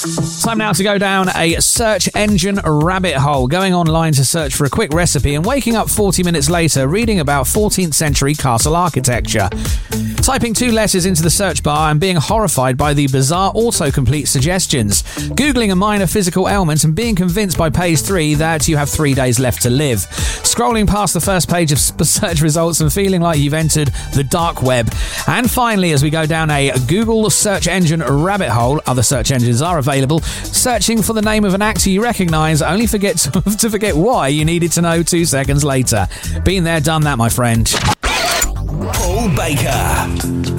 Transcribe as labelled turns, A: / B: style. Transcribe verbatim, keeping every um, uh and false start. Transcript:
A: Time now to go down a search engine rabbit hole, going online to search for a quick recipe and waking up forty minutes later reading about fourteenth century castle architecture. Typing two letters into the search bar and being horrified by the bizarre autocomplete suggestions. Googling a minor physical ailment and being convinced by page three that you have three days left to live. Scrolling past the first page of search results and feeling like you've entered the dark web. And finally, as we go down a Google search engine rabbit hole, other search engines are available, searching for the name of an actor you recognise, only forget to, to forget why you needed to know two seconds later. Been there, done that, my friend.
B: Paul Baker.